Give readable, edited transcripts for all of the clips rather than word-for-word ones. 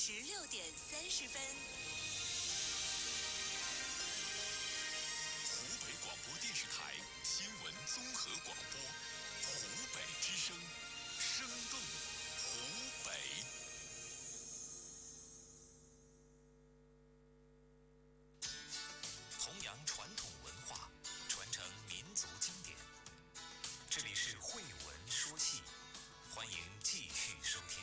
16:30。 湖北广播电视台新闻综合广播，湖北之声，生动湖北。弘扬传统文化，传承民族经典。这里是慧文说戏，欢迎继续收听。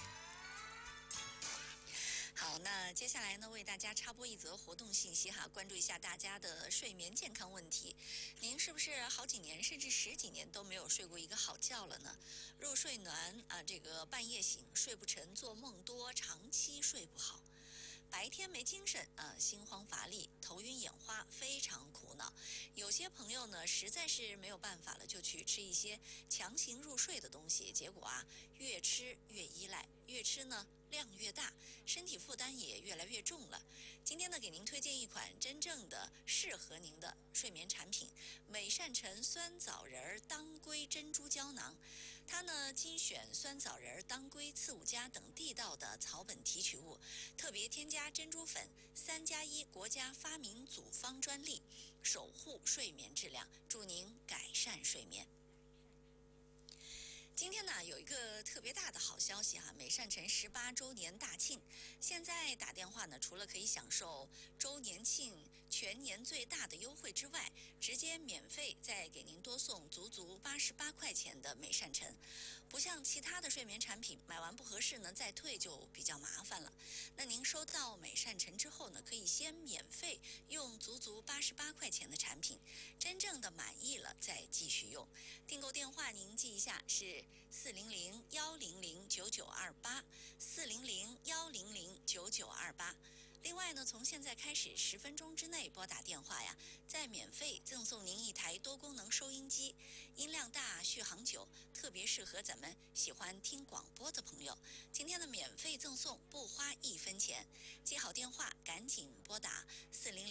好，那接下来呢，为大家插播一则活动信息哈，关注一下大家的睡眠健康问题。您是不是好几年甚至10几年都没有睡过一个好觉了呢？入睡难啊，这个半夜醒，睡不沉，做梦多，长期睡不好。白天没精神啊，心慌乏力，头晕眼花，非常苦恼。有些朋友呢，实在是没有办法了，就去吃一些强行入睡的东西，结果啊，越吃越依赖，越吃呢量越大，身体负担也越来越重了。今天呢，给您推荐一款真正的适合您的睡眠产品——美善臣酸枣仁当归珍珠胶囊。它呢精选酸枣仁、当归、刺五加等地道的草本提取物，特别添加珍珠粉，3+1国家发明组方专利，守护睡眠质量，祝您改善睡眠。今天呢，有一个特别大的好消息哈，美善臣18周年大庆。现在打电话呢，除了可以享受周年庆全年最大的优惠之外，直接免费再给您多送足88块钱的美善臣。不像其他的睡眠产品，买完不合适呢再退就比较麻烦了。那您收到美善臣之后呢，可以先免费用足88块钱的产品，真正的满意了再继续用。订购电话您记一下是400-100-9928，400-100-9928。另外呢，从现在开始10分钟之内拨打电话呀，再免费赠送您一台多功能收音机，音量大，续航久，特别适合咱们喜欢听广播的朋友。今天的免费赠送，不花1分钱。记好电话，赶紧拨打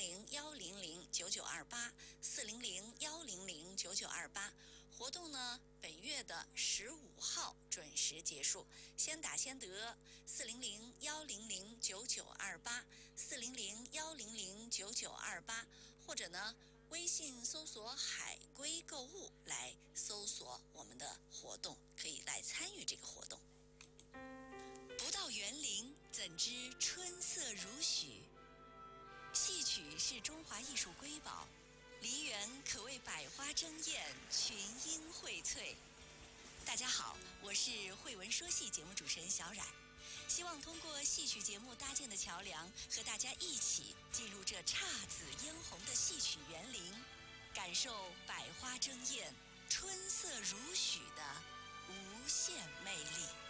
400-100-9928，400-100-9928。活动呢，本月的15号准时结束，先打先得。400-100-9928，400-100-9928，或者呢，微信搜索海龟购物来搜索我们的活动，可以来参与这个活动。不到园林，怎知春色如许？戏曲是中华艺术瑰宝，梨园可谓百花争艳，群英荟萃。大家好，我是慧文说戏节目主持人小冉，希望通过戏曲节目搭建的桥梁，和大家一起进入这姹紫嫣红的戏曲园林，感受百花争艳、春色如许的无限魅力。